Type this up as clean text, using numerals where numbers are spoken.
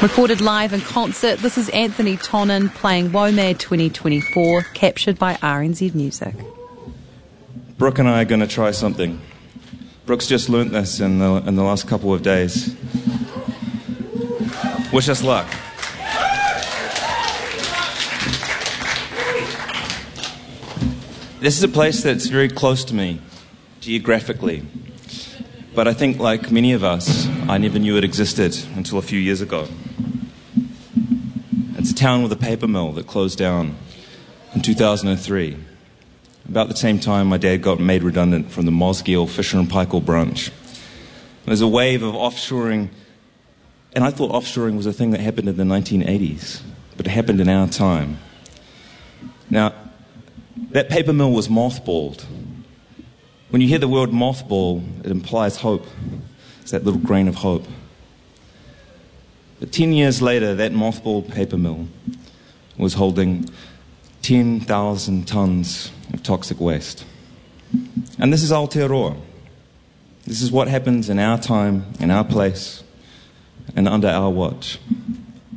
Recorded live in concert, this is Anthony Tonnon playing WOMAD 2024, captured by RNZ Music. Brooke and I are going to try something. Brooke's just learnt this in the last couple of days. Wish us luck. This is a place that's very close to me, geographically. But I think, like many of us, I never knew it existed until a few years ago. It's a town with a paper mill that closed down in 2003. About the same time, my dad got made redundant from the Mosgiel Fisher and Paykel branch. There's a wave of offshoring, and I thought offshoring was a thing that happened in the 1980s, but it happened in our time. Now, that paper mill was mothballed. When you hear the word mothball, it implies hope. It's that little grain of hope. But 10 years later, that mothballed paper mill was holding 10,000 tons of toxic waste. And this is Aotearoa. This is what happens in our time, in our place, and under our watch.